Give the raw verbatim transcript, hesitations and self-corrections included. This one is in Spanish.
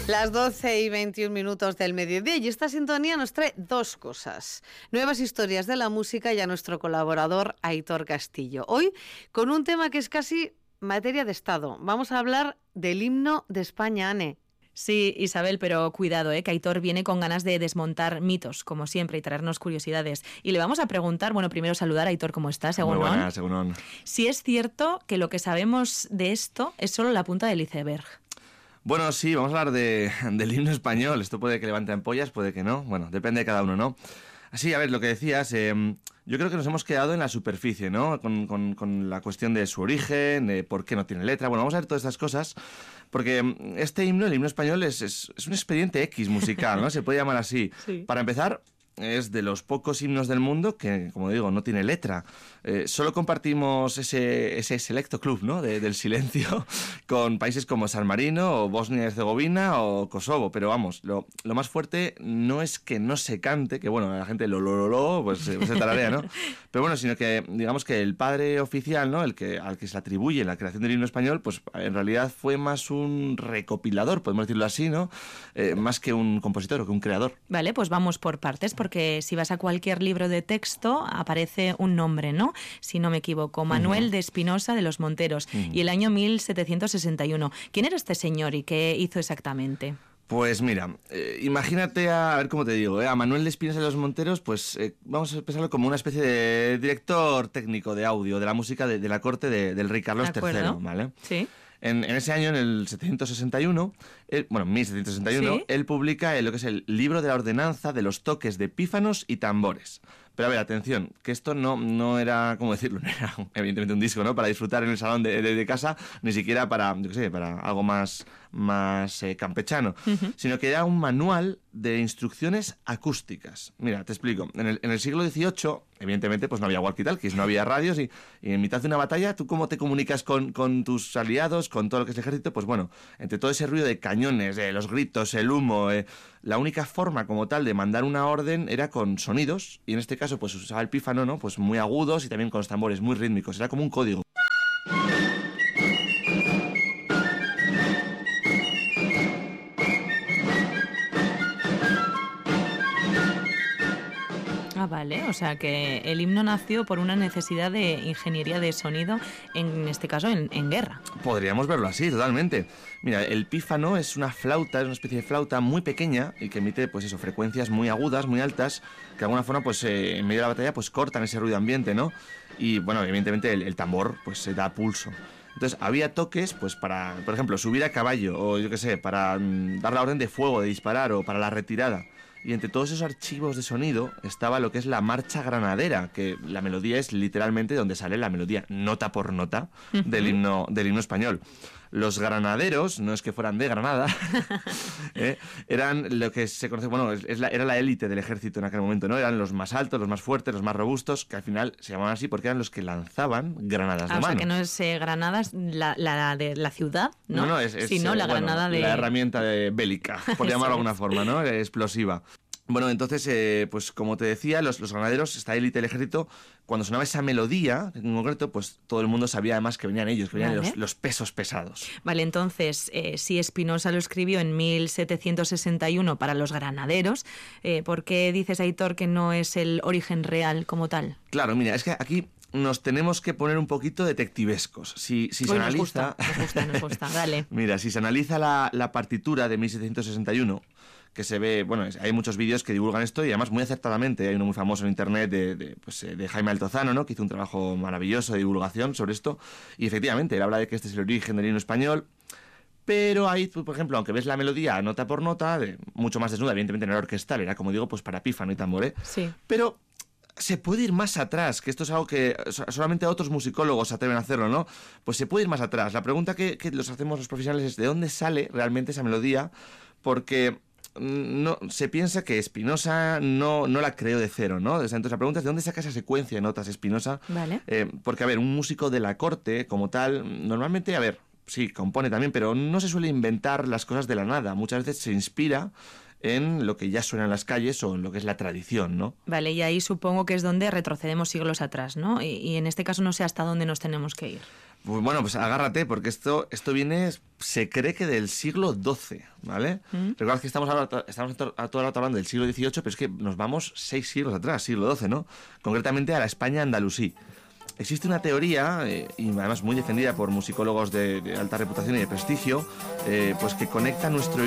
Las doce y veintiún minutos del mediodía y esta sintonía nos trae dos cosas. Nuevas historias de la música y a nuestro colaborador Aitor Castillo. Hoy con un tema que es casi materia de Estado. Vamos a hablar del himno de España, Ane. Sí, Isabel, pero cuidado, ¿eh? que Aitor viene con ganas de desmontar mitos, como siempre, y traernos curiosidades. Y le vamos a preguntar, bueno, primero saludar a Aitor, ¿cómo estás? Muy buenas, según Si es cierto que lo que sabemos de esto es solo la punta del iceberg. Bueno, sí, vamos a hablar de, del himno español. Esto puede que levante ampollas, puede que no. Bueno, depende de cada uno, ¿no? Así, a ver, lo que decías, eh, yo creo que nos hemos quedado en la superficie, ¿no? Con, con, con la cuestión de su origen, de por qué no tiene letra. Bueno, vamos a ver todas estas cosas, porque este himno, el himno español, es, es, es un expediente X musical, ¿no? Se puede llamar así. Sí. Para empezar, es de los pocos himnos del mundo que, como digo, no tiene letra. Eh, solo compartimos ese, ese selecto club, ¿no? de, del silencio con países como San Marino o Bosnia y Herzegovina o Kosovo. Pero vamos, lo, lo más fuerte no es que no se cante, que bueno, la gente lo lo lo, lo pues se tararea, ¿no? Pero bueno, sino que digamos que el padre oficial, ¿no? El que, al que se le atribuye la creación del himno español, pues en realidad fue más un recopilador, podemos decirlo así, ¿no? Eh, más que un compositor o que un creador. Vale, pues vamos por partes, porque si vas a cualquier libro de texto aparece un nombre, ¿no? Si no me equivoco, Manuel uh-huh. de Espinosa de los Monteros, uh-huh. y el año mil setecientos sesenta y uno. ¿Quién era este señor y qué hizo exactamente? Pues mira, eh, imagínate a, a ver cómo te digo, ¿eh? a Manuel de Espinosa de los Monteros, pues eh, vamos a pensarlo como una especie de director técnico de audio de la música de, de la corte de, del rey Carlos tercero, ¿vale? Sí. En, en ese año, en el setecientos sesenta y uno, él, bueno, mil setecientos sesenta y uno, ¿sí? Él publica lo que es el libro de la ordenanza de los toques de pífanos y tambores. Pero a ver, atención, que esto no, no era, ¿cómo decirlo? No era evidentemente un disco, ¿no? Para disfrutar en el salón de, de, de casa, ni siquiera para, yo qué sé, para algo más, más eh, campechano, uh-huh. sino que era un manual de instrucciones acústicas. Mira, te explico. En el, en el siglo dieciocho, evidentemente, pues no había walkie-talkies, no había radios, y, y en mitad de una batalla, ¿tú cómo te comunicas con, con tus aliados, con todo lo que es el ejército? Pues bueno, entre todo ese ruido de cañones, eh, los gritos, el humo, eh, la única forma como tal de mandar una orden era con sonidos, y en este caso pues usaba el pífano, ¿no? Pues muy agudos y también con los tambores muy rítmicos, era como un código. Ah, vale, o sea que el himno nació por una necesidad de ingeniería de sonido, en este caso en, en guerra. Podríamos verlo así, totalmente. Mira, el pífano es una flauta, es una especie de flauta muy pequeña y que emite, pues eso, frecuencias muy agudas, muy altas, que de alguna forma, pues eh, en medio de la batalla, pues cortan ese ruido ambiente, ¿no? Y bueno, evidentemente el, el tambor, pues se da pulso. Entonces había toques, pues para, por ejemplo, subir a caballo, o yo qué sé, para mm, dar la orden de fuego, de disparar, o para la retirada. Y entre todos esos archivos de sonido estaba lo que es la marcha granadera, que la melodía es literalmente donde sale la melodía, nota por nota, uh-huh. del himno, del himno español. Los granaderos, no es que fueran de Granada, ¿eh? eran lo que se conoce, bueno, es la, era la élite del ejército en aquel momento, ¿no? Eran los más altos, los más fuertes, los más robustos, que al final se llamaban así porque eran los que lanzaban granadas ah, de o mano. O sea, que no es eh, granadas la, la de la ciudad, ¿no? No, no, es, es sino eh, la bueno, granada de... la herramienta de bélica, por llamarlo de alguna es. forma, ¿no? Explosiva. Bueno, entonces, eh, pues como te decía, los, los granaderos, esta élite del ejército, cuando sonaba esa melodía, en concreto, pues todo el mundo sabía además que venían ellos, que venían vale. los, los pesos pesados. Vale, entonces, eh, si Espinosa lo escribió en mil setecientos sesenta y uno para los granaderos, eh, ¿por qué dices, Aitor, que no es el origen real como tal? Claro, mira, es que aquí nos tenemos que poner un poquito detectivescos. Si, si Uy, se nos analiza... Gusta, nos gusta, nos gusta, dale. Mira, si se analiza la, la partitura de mil setecientos sesenta y uno... que se ve, bueno, hay muchos vídeos que divulgan esto y además muy acertadamente. Hay uno muy famoso en internet de, de, pues, de Jaime Altozano, ¿no? Que hizo un trabajo maravilloso de divulgación sobre esto. Y efectivamente, él habla de que este es el origen del himno español. Pero ahí, por ejemplo, aunque ves la melodía nota por nota, de, mucho más desnuda, evidentemente no era orquestal, era, como digo, pues para pífano y tambor, ¿eh? Sí. Pero se puede ir más atrás, que esto es algo que solamente otros musicólogos se atreven a hacerlo, ¿no? Pues se puede ir más atrás. La pregunta que, que los hacemos los profesionales es ¿de dónde sale realmente esa melodía? Porque no se piensa que Espinosa no, no la creó de cero, ¿no? Entonces la pregunta es ¿de dónde saca esa secuencia de notas Espinosa? Vale. Eh, porque, a ver, un músico de la corte, como tal, normalmente, a ver, sí, compone también, pero no se suele inventar las cosas de la nada. Muchas veces se inspira en lo que ya suena en las calles o en lo que es la tradición, ¿no? Vale, y ahí supongo que es donde retrocedemos siglos atrás, ¿no? Y, y en este caso no sé hasta dónde nos tenemos que ir. Pues bueno, pues agárrate, porque esto, esto viene, se cree que del siglo doce, ¿vale? Mm. Recuerda que estamos, ahora, estamos a todo el rato hablando del siglo dieciocho, pero es que nos vamos seis siglos atrás, siglo doce, ¿no? Concretamente a la España andalusí. Existe una teoría, eh, y además muy defendida por musicólogos de, de alta reputación y de prestigio, eh, pues que conecta nuestro